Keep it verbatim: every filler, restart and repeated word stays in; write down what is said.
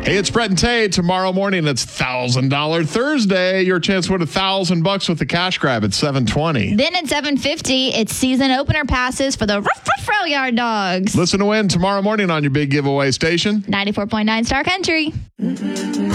Hey, it's Brett and Tay. Tomorrow morning, it's one thousand dollars Thursday. Your chance to win one thousand bucks with the cash grab at seven twenty. Then at seven fifty, it's season opener passes for the Ruff Ruff Rail Yard Dogs. Listen to win tomorrow morning on your big giveaway station. ninety-four point nine Star Country.